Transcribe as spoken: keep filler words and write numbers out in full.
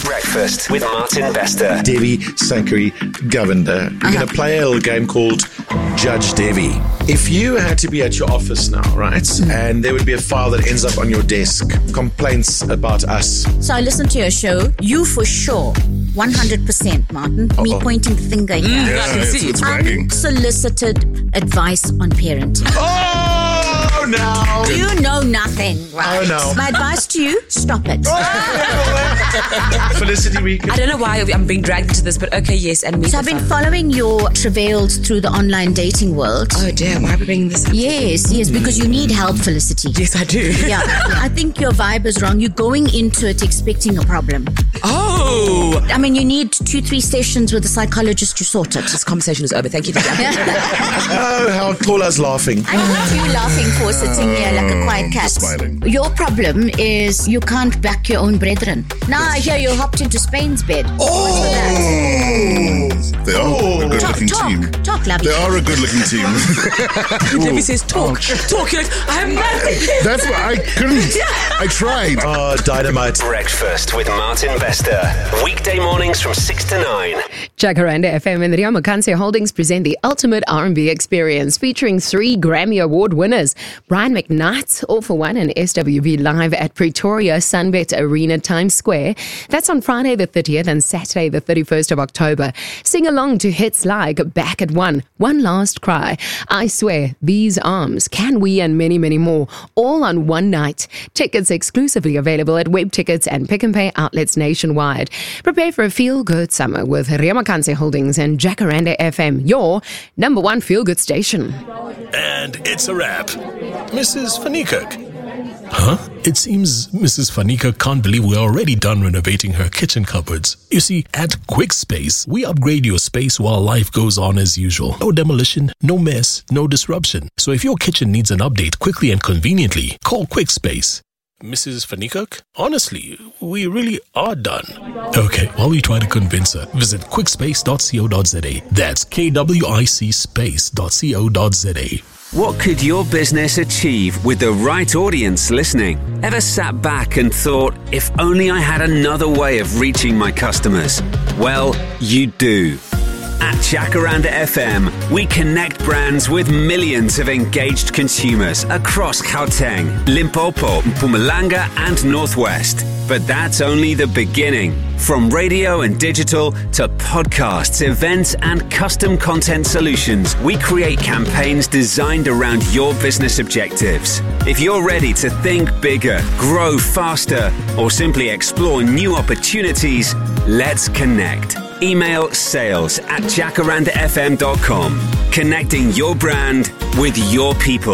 Breakfast with Martin Bester. Devi Sankari Govender. We're uh-huh. going to play a little game called Judge Devi. If you had to be at your office now, right, mm. and there would be a file that ends up on your desk, complaints about us. So I listened to your show. You for sure, one hundred percent, Martin. Uh-oh. Me pointing the finger here. Mm, yeah, I can see. It's bragging. Unsolicited advice on parenting. Oh, no. You know nothing, right? Oh, no. My advice to you, stop it. Felicity Week. I don't know why I'm being dragged into this, but okay, yes. And me so I've been fun. following your travails through the online dating world. Oh, dear. Why are we bringing this up? Yes, yes, because you need help, Felicity. Yes, I do. Yeah. I think your vibe is wrong. You're going into it expecting a problem. Oh. I mean, you need two, three sessions with a psychologist to sort it. This conversation is over. Thank you for that. Oh, how Tola's laughing. I know what you're laughing for, sitting here like a quiet cat. Smiling. Your problem is you can't back your own brethren. Now I hear you hopped into Spain's bed. Oh. They are oh. a good-looking talk, team. Talk, talk, lovey. They are a good-looking team. Debbie says talk. Talk. You're like, I am mad. That's what I couldn't. I tried. Oh, dynamite. Breakfast with Martin Bester. Weekday mornings from six to nine. Jacaranda F M and Ramakansi Holdings present the ultimate R and B experience featuring three Grammy Award winners. Brian McKnight, All for One and S W V live at Pretoria Sunbet Arena Times Square. That's on Friday the thirtieth and Saturday the thirty-first of October. Sing along to hits like Back at One, One Last Cry, I Swear, These Arms, Can We, and many, many more, all on one night. Tickets exclusively available at Web Tickets and Pick and Pay outlets nationwide. Prepare for a feel-good summer with Ramakansi Holdings and Jacaranda F M, your number one feel-good station. And it's a wrap. Missus Fanikuk. Huh? It seems Missus Fanika can't believe we're already done renovating her kitchen cupboards. You see, at QuickSpace, we upgrade your space while life goes on as usual. No demolition, no mess, no disruption. So if your kitchen needs an update quickly and conveniently, call QuickSpace. Missus Fanikuk, honestly, we really are done. Okay, while we try to convince her, visit quickspace dot co dot za. That's K W I C space dot co dot za. What could your business achieve with the right audience listening? Ever sat back and thought, if only I had another way of reaching my customers? Well, you do. At Jacaranda F M, we connect brands with millions of engaged consumers across Gauteng, Limpopo, Mpumalanga and Northwest. But that's only the beginning. From radio and digital to podcasts, events and custom content solutions, we create campaigns designed around your business objectives. If you're ready to think bigger, grow faster, or simply explore new opportunities, let's connect. Email sales at jacaranda f m dot com. Connecting your brand with your people.